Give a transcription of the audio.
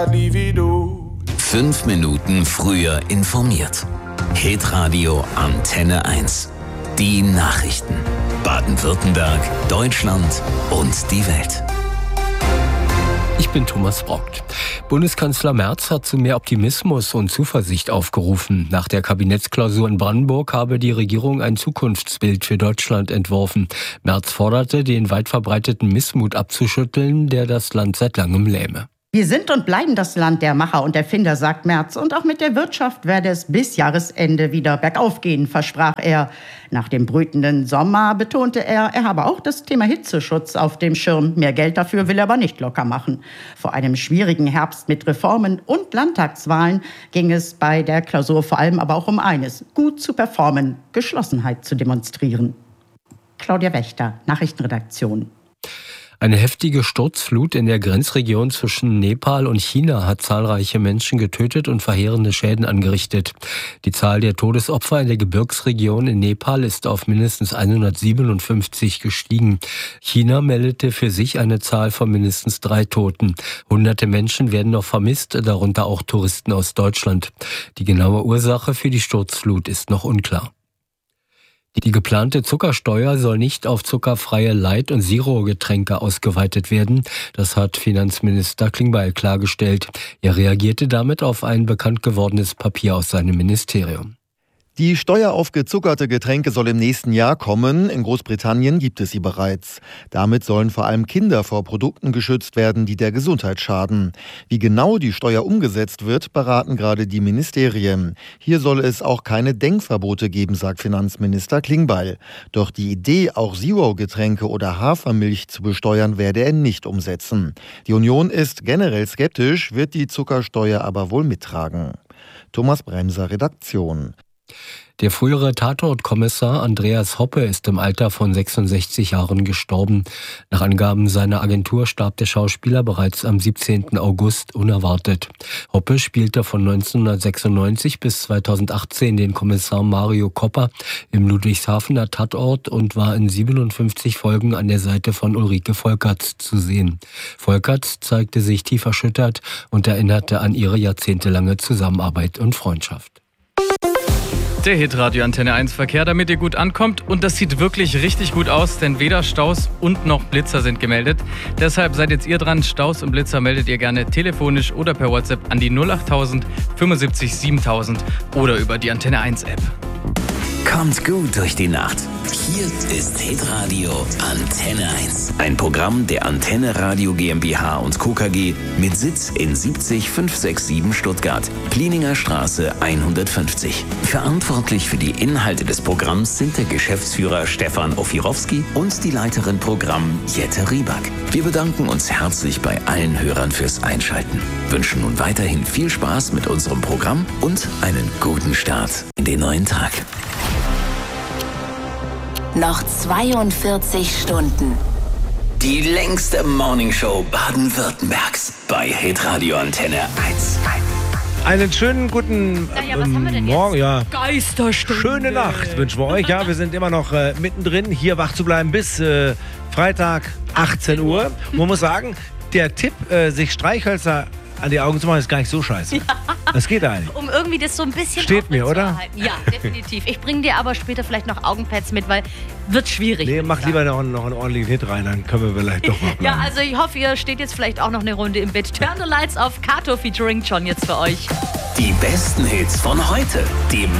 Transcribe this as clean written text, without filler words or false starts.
5 Minuten früher informiert. Hitradio Antenne 1. Die Nachrichten. Baden-Württemberg, Deutschland und die Welt. Ich bin Thomas Brockt. Bundeskanzler Merz hat zu mehr Optimismus und Zuversicht aufgerufen. Nach der Kabinettsklausur in Brandenburg habe die Regierung ein Zukunftsbild für Deutschland entworfen. Merz forderte, den weit verbreiteten Missmut abzuschütteln, der das Land seit langem lähme. Wir sind und bleiben das Land der Macher und Erfinder, sagt Merz. Und auch mit der Wirtschaft werde es bis Jahresende wieder bergauf gehen, versprach er. Nach dem brütenden Sommer betonte er habe auch das Thema Hitzeschutz auf dem Schirm. Mehr Geld dafür will er aber nicht locker machen. Vor einem schwierigen Herbst mit Reformen und Landtagswahlen ging es bei der Klausur vor allem aber auch um eines: gut zu performen, Geschlossenheit zu demonstrieren. Claudia Wächter, Nachrichtenredaktion. Eine heftige Sturzflut in der Grenzregion zwischen Nepal und China hat zahlreiche Menschen getötet und verheerende Schäden angerichtet. Die Zahl der Todesopfer in der Gebirgsregion in Nepal ist auf mindestens 157 gestiegen. China meldete für sich eine Zahl von mindestens 3 Toten. Hunderte Menschen werden noch vermisst, darunter auch Touristen aus Deutschland. Die genaue Ursache für die Sturzflut ist noch unklar. Die geplante Zuckersteuer soll nicht auf zuckerfreie Light- und Zero-Getränke ausgeweitet werden. Das hat Finanzminister Klingbeil klargestellt. Er reagierte damit auf ein bekannt gewordenes Papier aus seinem Ministerium. Die Steuer auf gezuckerte Getränke soll im nächsten Jahr kommen. In Großbritannien gibt es sie bereits. Damit sollen vor allem Kinder vor Produkten geschützt werden, die der Gesundheit schaden. Wie genau die Steuer umgesetzt wird, beraten gerade die Ministerien. Hier soll es auch keine Denkverbote geben, sagt Finanzminister Klingbeil. Doch die Idee, auch Zero-Getränke oder Hafermilch zu besteuern, werde er nicht umsetzen. Die Union ist generell skeptisch, wird die Zuckersteuer aber wohl mittragen. Thomas Bremser, Redaktion. Der frühere Tatortkommissar Andreas Hoppe ist im Alter von 66 Jahren gestorben. Nach Angaben seiner Agentur starb der Schauspieler bereits am 17. August unerwartet. Hoppe spielte von 1996 bis 2018 den Kommissar Mario Kopper im Ludwigshafener Tatort und war in 57 Folgen an der Seite von Ulrike Volkerts zu sehen. Volkerts zeigte sich tief erschüttert und erinnerte an ihre jahrzehntelange Zusammenarbeit und Freundschaft. Der Hitradio Antenne 1 Verkehr, damit ihr gut ankommt. Und das sieht wirklich richtig gut aus, denn weder Staus und noch Blitzer sind gemeldet. Deshalb seid jetzt ihr dran. Staus und Blitzer meldet ihr gerne telefonisch oder per WhatsApp an die 08000 75 7000 oder über die Antenne 1 App. Kommt gut durch die Nacht. Hier ist Hitradio Antenne 1. Ein Programm der Antenne Radio GmbH und Co. KG mit Sitz in 70567 Stuttgart, Plininger Straße 150. Verantwortlich für die Inhalte des Programms sind der Geschäftsführer Stefan Ofirowski und die Leiterin Programm Jette Rieback. Wir bedanken uns herzlich bei allen Hörern fürs Einschalten. Wünschen nun weiterhin viel Spaß mit unserem Programm und einen guten Start in den neuen Tag. Noch 42 Stunden. Die längste Morningshow Baden-Württembergs bei Hitradio Antenne 1. Einen schönen guten Morgen, ja. Geisterstunde. Schöne Nacht wünschen wir euch. Ja, wir sind immer noch mittendrin, hier wach zu bleiben bis Freitag 18 Uhr. Man muss sagen, der Tipp, sich Streichhölzer an die Augen zu machen, ist gar nicht so scheiße. Ja. Das geht eigentlich. Um irgendwie das so ein bisschen steht mir, oder? Ja, definitiv. Ich bringe dir aber später vielleicht noch Augenpads mit, weil wird schwierig. Nee, mach lieber noch einen ordentlichen Hit rein, dann können wir vielleicht doch mal bleiben. Ja, also ich hoffe, ihr steht jetzt vielleicht auch noch eine Runde im Bett. Turn the Lights auf, Kato featuring John jetzt für euch. Die besten Hits von heute, dem